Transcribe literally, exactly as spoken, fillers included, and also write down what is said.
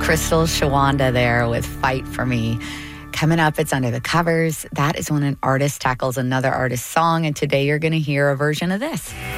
Crystal Shawanda there with Fight For Me. Coming up, it's Under the Covers. That is when an artist tackles another artist's song, and today you're going to hear a version of this.